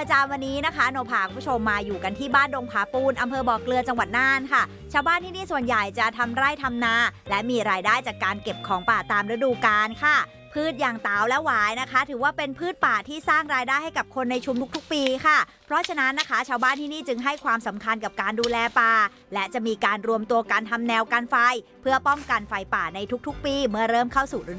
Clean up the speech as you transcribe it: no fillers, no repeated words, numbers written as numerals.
อจามวันนี้นะคะโนพาคุณผู้ชมมาอยู่กันที่บ้านดงผาปูนอำเภอบ่อเกลือจังหวัดน่านค่ะชาวบ้านที่นี่ส่วนใหญ่จะทำไร่ทำนาและมีรายได้จากการเก็บของป่าตามฤดูกาลค่ะพืชอย่างเต๋าและหวายนะคะถือว่าเป็นพืชป่าที่สร้างรายได้ให้กับคนในชุมทุกๆปีค่ะเพราะฉะนั้นนะคะชาวบ้านที่นี่จึงให้ความสำคัญกับการดูแลป่าและจะมีการรวมตัวกันทำแนวกันไฟเพื่อป้องกันไฟป่าในทุกๆปีเมื่อเริ่มเข้าสู่ฤ